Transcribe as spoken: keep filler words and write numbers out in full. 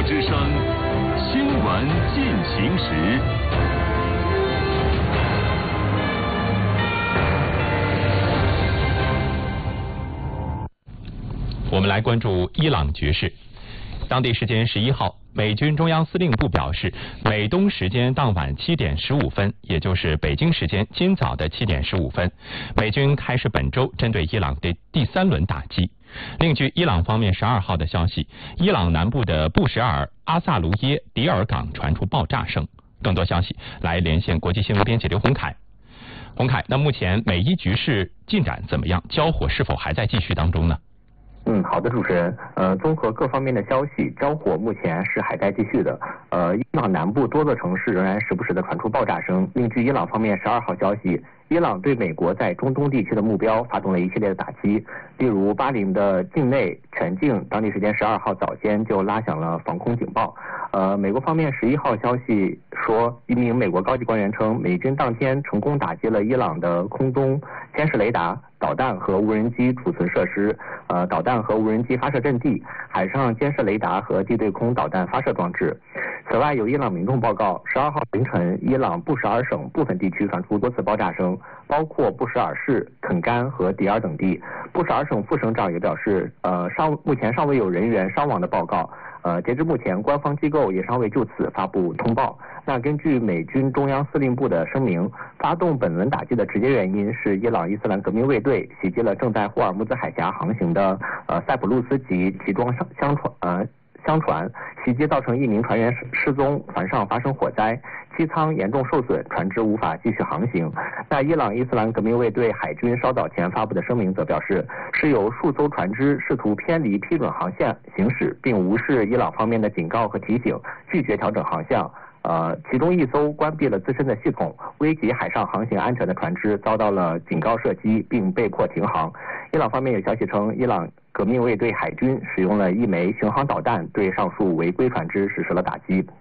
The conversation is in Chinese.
之声新闻进行时。 我们来关注伊朗局势。当地时间十一号，美军中央司令部表示，美东时间当晚七点十五分，也就是北京时间今早的七点十五分，美军开始本周针对伊朗的第三轮打击。另据伊朗方面十二号的消息，伊朗南部的布什尔阿萨卢耶迪尔港传出爆炸声。更多消息来连线国际新闻编辑刘洪凯。洪凯，那目前美伊局势进展怎么样？交火是否还在继续当中呢？ 嗯，好的，主持人。呃，综合各方面的消息，交火目前是还在继续的。呃，伊朗南部多座城市仍然时不时的传出爆炸声。另据伊朗方面十二号消息，伊朗对美国在中东地区的目标发动了一系列的打击，例如巴林的境内全境，当地时间十二号早间就拉响了防空警报。呃，美国方面十一号消息说，一名美国高级官员称，美军当天成功打击了伊朗的空中监视雷达、导弹和无人机储存设施、呃导弹和无人机发射阵地、海上监视雷达和地对空导弹发射装置。此外，有伊朗民众报告，十二号凌晨，伊朗布什尔省部分地区传出多次爆炸声，包括布什尔市、肯干和迪尔等地。布什尔省副省长也表示，呃，尚目前尚未有人员伤亡的报告。呃，截至目前，官方机构也尚未就此发布通报。那根据美军中央司令部的声明，发动本轮打击的直接原因是伊朗伊斯兰革命卫队袭击了正在霍尔木兹海峡航行的呃塞浦路斯级集装箱船呃箱船，袭击造成一名船员失踪，船上发生火灾，机舱严重受损，船只无法继续航行。那伊朗伊斯兰革命卫队海军稍早前发布的声明则表示，是有数艘船只试图偏离批准航线行驶，并无视伊朗方面的警告和提醒，拒绝调整航向。呃，其中一艘关闭了自身的系统，危及海上航行安全的船只遭到了警告射击，并被迫停航。伊朗方面有消息称，伊朗革命卫队海军使用了一枚巡航导弹对上述违规船只实施了打击。